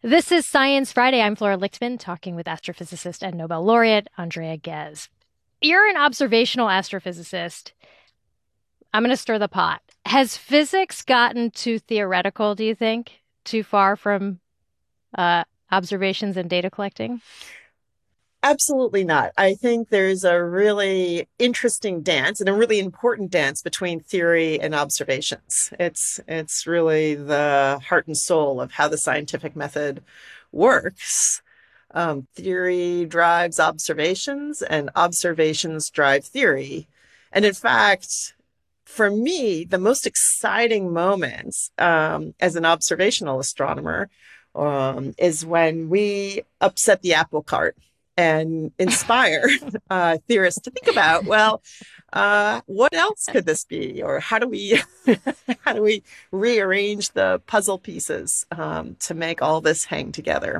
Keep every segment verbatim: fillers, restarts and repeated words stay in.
This is Science Friday. I'm Flora Lichtman talking with astrophysicist and Nobel laureate Andrea Ghez. You're an observational astrophysicist. I'm going to stir the pot. Has physics gotten too theoretical, do you think? Too far from uh, observations and data collecting? Absolutely not. I think there's a really interesting dance and a really important dance between theory and observations. It's it's really the heart and soul of how the scientific method works. Um, theory drives observations, and observations drive theory. And in fact, for me, the most exciting moments um, as an observational astronomer um, is when we upset the apple cart and inspire uh, theorists to think about, well, uh, what else could this be, or how do we how do we rearrange the puzzle pieces um, to make all this hang together?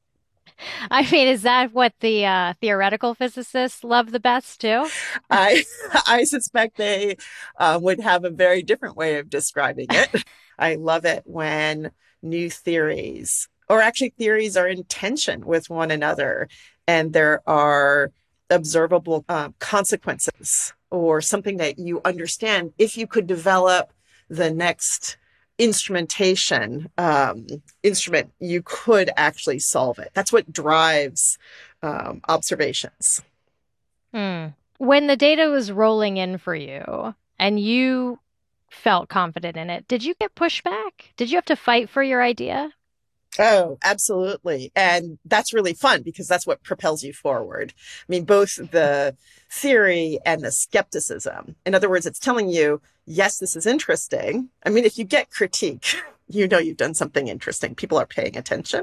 I mean, is that what the uh, theoretical physicists love the best too? I I suspect they uh, would have a very different way of describing it. I love it when new theories, or actually theories, are in tension with one another, and there are observable uh, consequences or something that you understand. If you could develop the next instrumentation um, instrument, you could actually solve it. That's what drives um, observations. Hmm. When the data was rolling in for you and you felt confident in it, did you get pushback? Did you have to fight for your idea? Oh, absolutely. And that's really fun because that's what propels you forward. I mean, both the theory and the skepticism. In other words, it's telling you, yes, this is interesting. I mean, if you get critique, you know you've done something interesting. People are paying attention.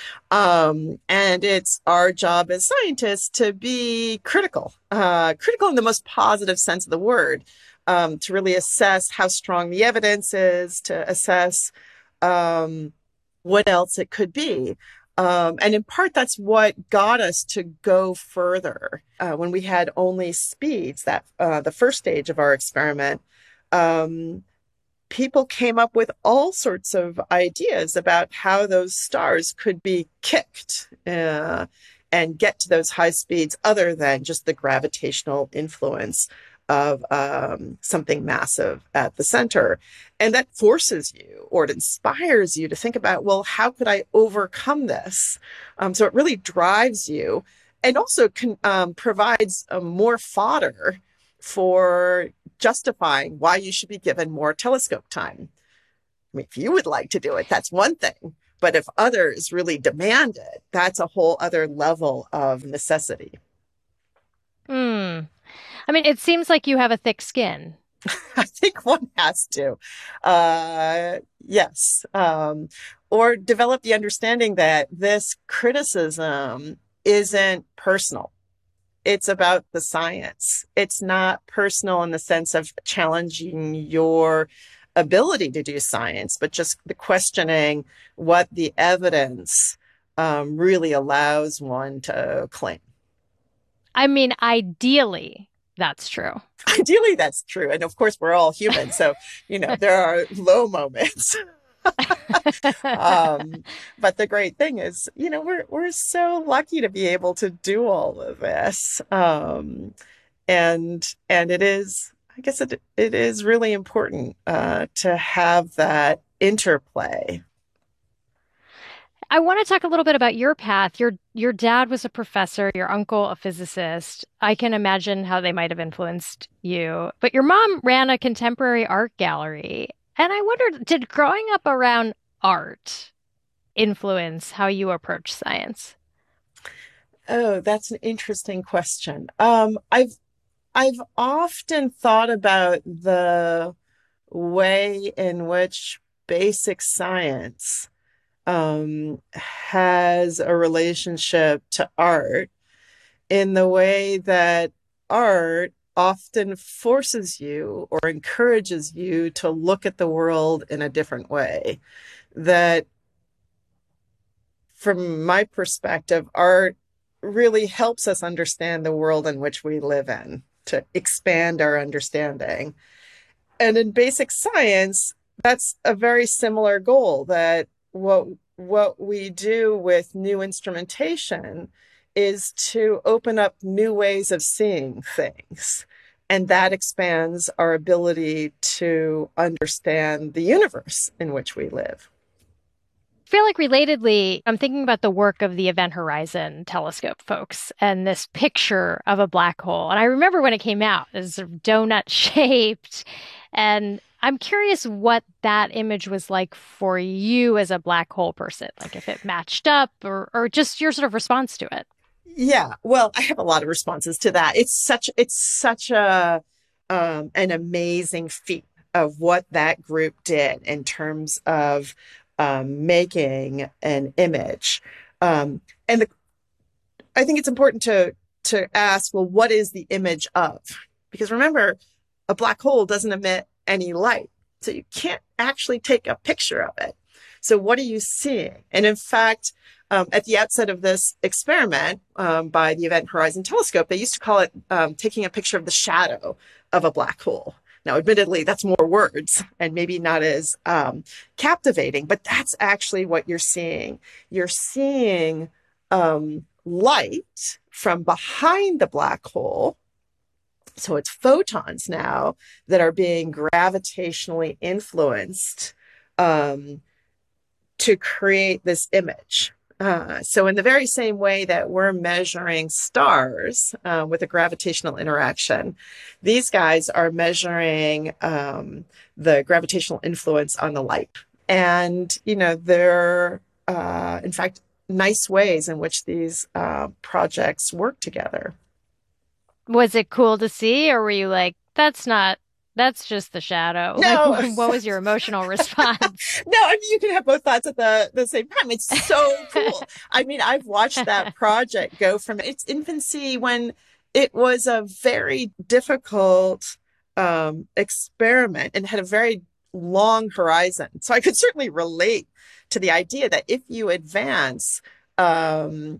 Um, and it's our job as scientists to be critical, uh, critical in the most positive sense of the word, um, to really assess how strong the evidence is, to assess um, what else it could be. Um, and in part, that's what got us to go further. Uh, when we had only speeds, that uh, the first stage of our experiment, um, people came up with all sorts of ideas about how those stars could be kicked uh, and get to those high speeds other than just the gravitational influence of um, something massive at the center. And that forces you, or it inspires you to think about, well, how could I overcome this? Um, so it really drives you, and also can, um, provides a more fodder for justifying why you should be given more telescope time. I mean, if you would like to do it, that's one thing. But if others really demand it, that's a whole other level of necessity. Hmm. I mean, it seems like you have a thick skin. I think one has to. Uh, yes. Um, or develop the understanding that this criticism isn't personal. It's about the science. It's not personal in the sense of challenging your ability to do science, but just the questioning what the evidence um, really allows one to claim. I mean, ideally, that's true. Ideally, that's true. And of course, we're all human. So, you know, there are low moments. um, but the great thing is, you know, we're we're so lucky to be able to do all of this. Um, and and it is, I guess it it is really important uh, to have that interplay. I want to talk a little bit about your path. Your your dad was a professor, your uncle a physicist. I can imagine how they might have influenced you. But your mom ran a contemporary art gallery. And I wondered, did growing up around art influence how you approach science? Oh, that's an interesting question. Um, I've I've often thought about the way in which basic science um, has a relationship to art, in the way that art often forces you or encourages you to look at the world in a different way. That, from my perspective, art really helps us understand the world in which we live in, to expand our understanding. And in basic science, that's a very similar goal, that what what we do with new instrumentation is to open up new ways of seeing things. And that expands our ability to understand the universe in which we live. I feel like relatedly, I'm thinking about the work of the Event Horizon Telescope folks and this picture of a black hole. And I remember when it came out, it was sort of donut shaped. And I'm curious what that image was like for you as a black hole person, like if it matched up or, or just your sort of response to it. Yeah, well, I have a lot of responses to that. It's such it's such a um, an amazing feat of what that group did in terms of um, making an image. Um, and the, I think it's important to to ask, well, what is the image of? Because remember, a black hole doesn't emit any light, so you can't actually take a picture of it. So what are you seeing? And in fact, um, at the outset of this experiment um, by the Event Horizon Telescope, they used to call it um, taking a picture of the shadow of a black hole. Now, admittedly, that's more words and maybe not as um, captivating, but that's actually what you're seeing. You're seeing um, light from behind the black hole. So it's photons now that are being gravitationally influenced um, to create this image. Uh, so in the very same way that we're measuring stars uh, with a gravitational interaction, these guys are measuring um, the gravitational influence on the light. And, you know, they're, uh, in fact, nice ways in which these uh, projects work together. Was it cool to see, or were you like, that's not, that's just the shadow? Like, No, what was your emotional response? no, I mean, you can have both thoughts at the, the same time. It's so cool. I mean, I've watched that project go from its infancy when it was a very difficult um, experiment and had a very long horizon. So I could certainly relate to the idea that if you advance um,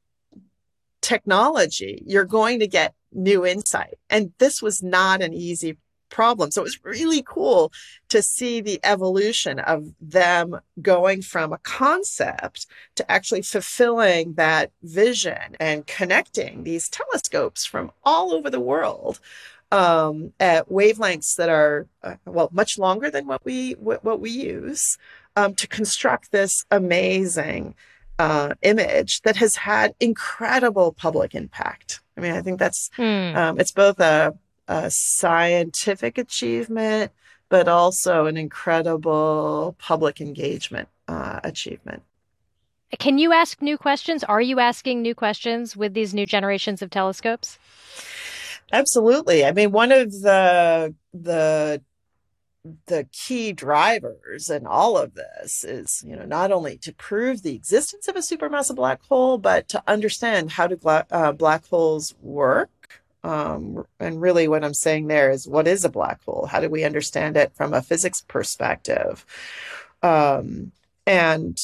technology, you're going to get new insight. And this was not an easy problem. So it was really cool to see the evolution of them going from a concept to actually fulfilling that vision and connecting these telescopes from all over the world um, at wavelengths that are, uh, well, much longer than what we what, what we use um, to construct this amazing uh, image that has had incredible public impact. I mean, I think that's, Hmm. um, it's both a, a scientific achievement, but also an incredible public engagement uh, achievement. Can you ask new questions? Are you asking new questions with these new generations of telescopes? Absolutely. I mean, one of the the the key drivers in all of this is, you know, not only to prove the existence of a supermassive black hole, but to understand how do gla- uh, black holes work. Um, and really, what I'm saying there is, what is a black hole? How do we understand it from a physics perspective? Um, and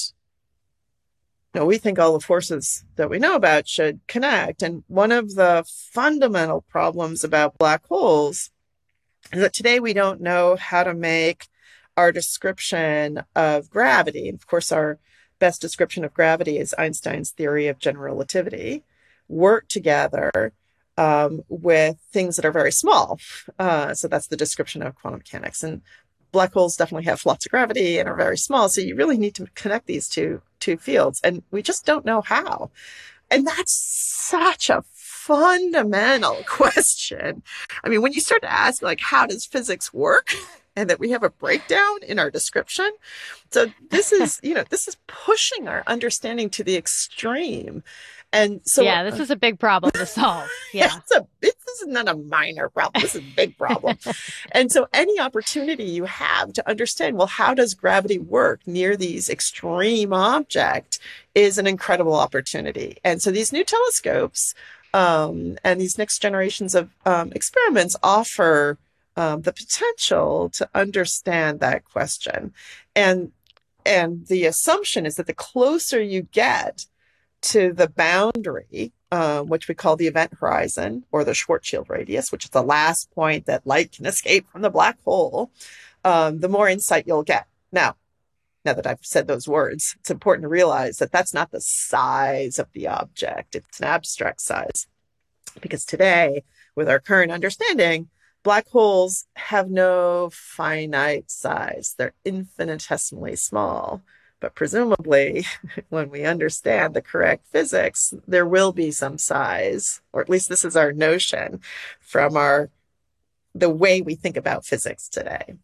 you know, we think all the forces that we know about should connect. And one of the fundamental problems about black holes is that today we don't know how to make our description of gravity. And of course, our best description of gravity is Einstein's theory of general relativity, work together um, with things that are very small. Uh, so that's the description of quantum mechanics. And black holes definitely have lots of gravity and are very small. So you really need to connect these two, two fields. And we just don't know how. And that's such a fundamental question. I mean, when you start to ask, like, how does physics work? And that we have a breakdown in our description. So this is, you know, this is pushing our understanding to the extreme. And so, Yeah, this is a big problem to solve. Yeah. it's a, this is not a minor problem. This is a big problem. And so any opportunity you have to understand, well, how does gravity work near these extreme objects is an incredible opportunity. And so these new telescopes um, and these next generations of um, experiments offer um, the potential to understand that question. And, and the assumption is that the closer you get to the boundary, uh, which we call the event horizon or the Schwarzschild radius, which is the last point that light can escape from the black hole, um, the more insight you'll get. Now, now that I've said those words, it's important to realize that that's not the size of the object. It's an abstract size. Because today, with our current understanding, black holes have no finite size. They're infinitesimally small. But presumably, when we understand the correct physics, there will be some size, or at least this is our notion from our the way we think about physics today.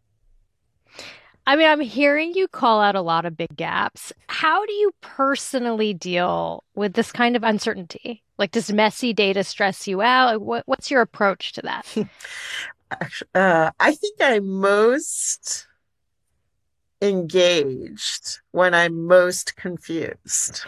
I mean, I'm hearing you call out a lot of big gaps. How do you personally deal with this kind of uncertainty? Like, does messy data stress you out? What, what's your approach to that? uh, I think I'm most engaged when I'm most confused.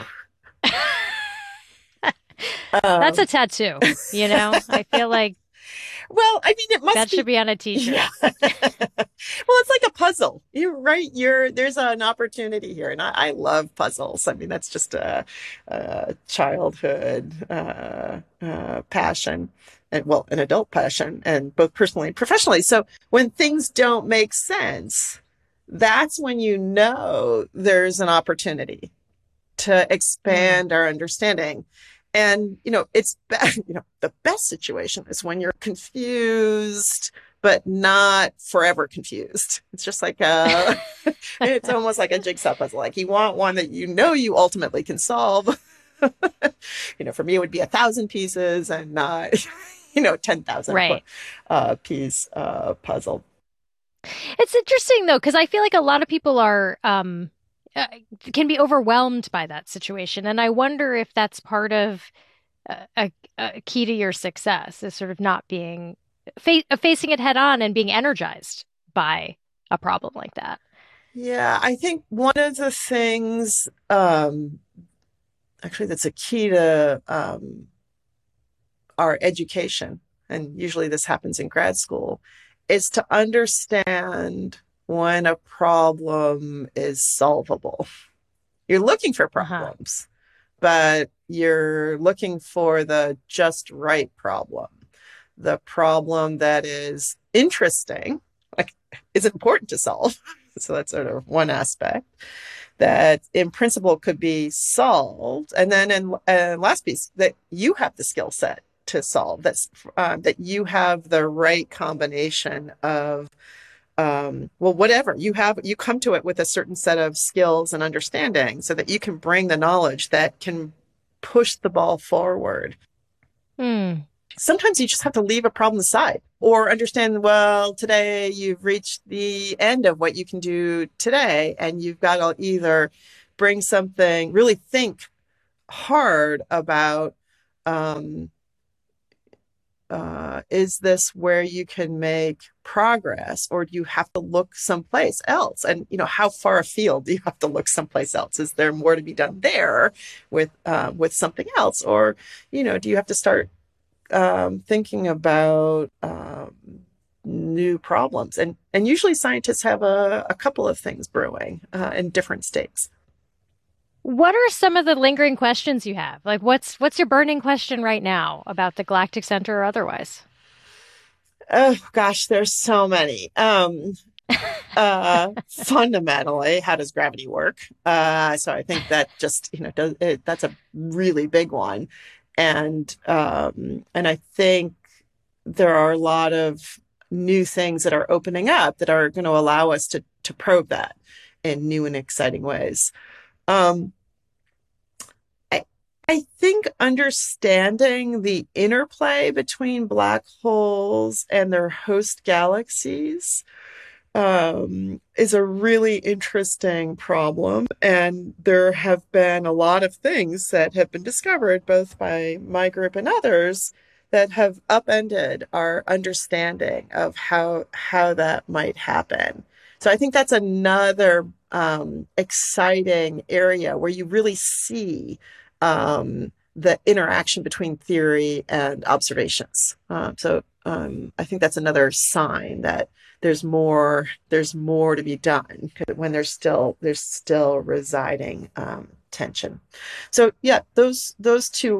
That's Um, a tattoo, you know? I feel like well, I mean, it must that be. should be on a t-shirt. Yeah. Well, it's like a puzzle. You're right. You're there's an opportunity here, and I, I love puzzles. I mean, that's just a, a childhood uh, uh, passion, and well, an adult passion, and both personally and professionally. So when things don't make sense, that's when you know there's an opportunity to Mm, expand our understanding. And, you know, it's, be- you know, the best situation is when you're confused, but not forever confused. It's just like a, it's almost like a jigsaw puzzle. Like you want one that you know you ultimately can solve. You know, for me, it would be a thousand pieces and not, you know, ten thousand right. uh, piece uh, puzzle. It's interesting though, because I feel like a lot of people are um uh, can be overwhelmed by that situation, and I wonder if that's part of a, a, a key to your success is sort of not being fa facing it head on and being energized by a problem like that. Yeah, I think one of the things, um, actually, that's a key to um, our education, and usually this happens in grad school, is to understand when a problem is solvable. You're looking for Uh-huh. problems, but you're looking for the just right problem, the problem that is interesting, like is important to solve. So that's sort of one aspect that in principle could be solved. And then in uh, last piece, that you have the skill set to solve, that's um, that you have the right combination of um, well, whatever you have, you come to it with a certain set of skills and understanding so that you can bring the knowledge that can push the ball forward. Hmm. Sometimes you just have to leave a problem aside or understand, well, today you've reached the end of what you can do today, and you've got to either bring something, really think hard about um, uh, is this where you can make progress, or do you have to look someplace else? And you know, how far afield do you have to look someplace else? Is there more to be done there with uh, with something else, or you know, do you have to start um, thinking about um, new problems? And and usually scientists have a, a couple of things brewing uh, in different states. What are some of the lingering questions you have? Like what's what's your burning question right now about the Galactic Center or otherwise? Oh gosh, there's so many. Um, uh, fundamentally, how does gravity work? Uh, so I think that just you know does it, that's a really big one, and um, and I think there are a lot of new things that are opening up that are going to allow us to to probe that in new and exciting ways. Um, I, I think understanding the interplay between black holes and their host galaxies um, is a really interesting problem. And there have been a lot of things that have been discovered, both by my group and others, that have upended our understanding of how how that might happen. So I think that's another um, exciting area where you really see um, the interaction between theory and observations. Um, so um, I think that's another sign that there's more there's more to be done when there's still there's still residing um, tension. So yeah, those those two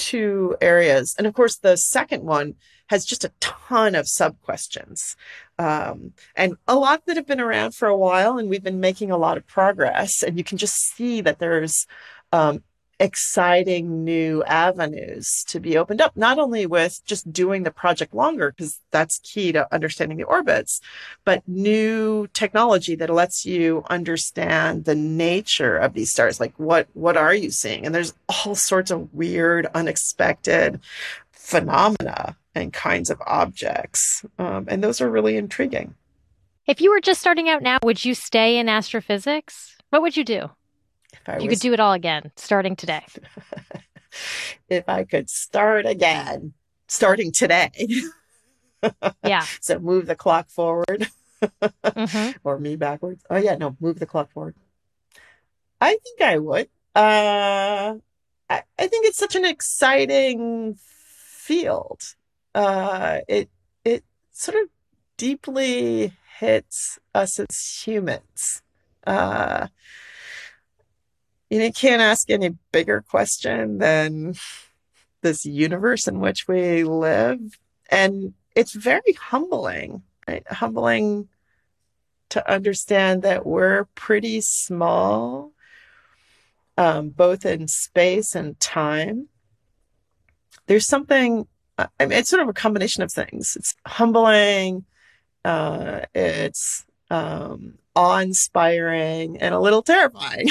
two areas. And of course, the second one has just a ton of sub-questions, um, and a lot that have been around for a while, and we've been making a lot of progress. And you can just see that there's um, exciting new avenues to be opened up, not only with just doing the project longer, because that's key to understanding the orbits, but new technology that lets you understand the nature of these stars. Like, what, what are you seeing? And there's all sorts of weird, unexpected phenomena and kinds of objects. Um, and those are really intriguing. If you were just starting out now, would you stay in astrophysics? What would you do? If I you was, could do it all again, starting today. If I could start again, starting today. Yeah. So move the clock forward. Mm-hmm. Or me backwards. Oh, yeah, no, move the clock forward. I think I would. Uh, I, I think it's such an exciting field. Uh, it it sort of deeply hits us as humans. Uh, you know, you can't ask any bigger question than this universe in which we live. And it's very humbling, right? Humbling to understand that we're pretty small, um, both in space and time. There's something, I mean, it's sort of a combination of things. It's humbling, uh, it's um, awe-inspiring, and a little terrifying.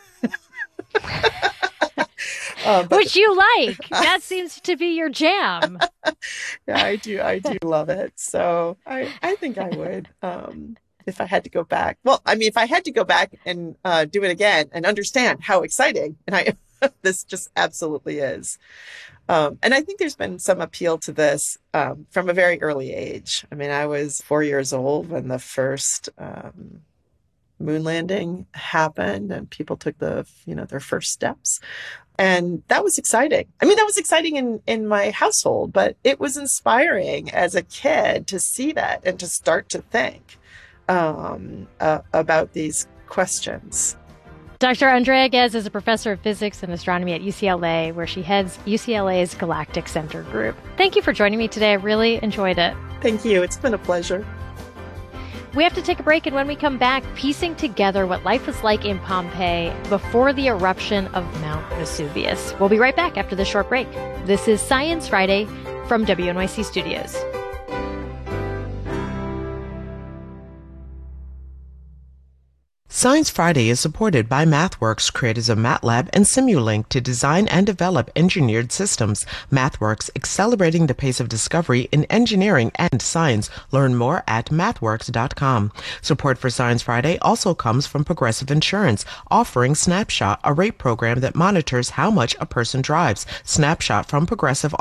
Uh, but, Which you like. That seems to be your jam. Yeah, I do. I do love it. So I, I think I would, um, if I had to go back. Well, I mean, if I had to go back and uh, do it again and understand how exciting, and I, this just absolutely is. Um, and I think there's been some appeal to this um, from a very early age. I mean, I was four years old when the first um, moon landing happened, and people took the, you know, their first steps. And that was exciting. I mean, that was exciting in, in my household, but it was inspiring as a kid to see that and to start to think um, uh, about these questions. Doctor Andrea Ghez is a professor of physics and astronomy at U C L A, where she heads U C L A's Galactic Center group. Thank you for joining me today. I really enjoyed it. Thank you. It's been a pleasure. We have to take a break, and when we come back, piecing together what life was like in Pompeii before the eruption of Mount Vesuvius. We'll be right back after this short break. This is Science Friday from W N Y C Studios. Science Friday is supported by MathWorks, creators of MATLAB and Simulink, to design and develop engineered systems. MathWorks, accelerating the pace of discovery in engineering and science. Learn more at mathworks dot com. Support for Science Friday also comes from Progressive Insurance, offering Snapshot, a rate program that monitors how much a person drives. Snapshot from Progressive